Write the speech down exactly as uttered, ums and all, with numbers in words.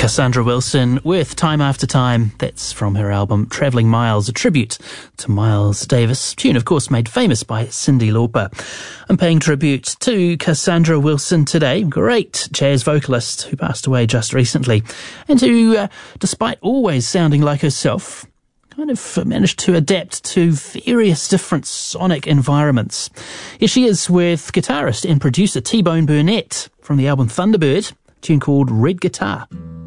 Cassandra Wilson with Time After Time. That's from her album Travelling Miles, a tribute to Miles Davis. Tune, of course, made famous by Cyndi Lauper. I'm paying tribute to Cassandra Wilson today, great jazz vocalist who passed away just recently, and who, uh, despite always sounding like herself, kind of managed to adapt to various different sonic environments. Here she is with guitarist and producer T-Bone Burnett from the album Thunderbird, a tune called Red Guitar.